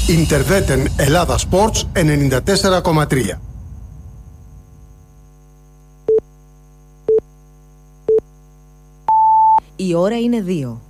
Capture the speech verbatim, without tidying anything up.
Ιντερβέτεν Ελλάδα Sports ενενήντα τέσσερα κόμμα τρία. Η ώρα είναι δύο.